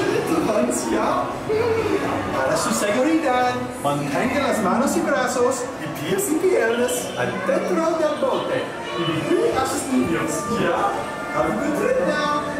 Ya. Para su seguridad, mantenga las manos y brazos y pies y piernas adentro del bote y vigile a sus niños. Ya. Have a good trip now.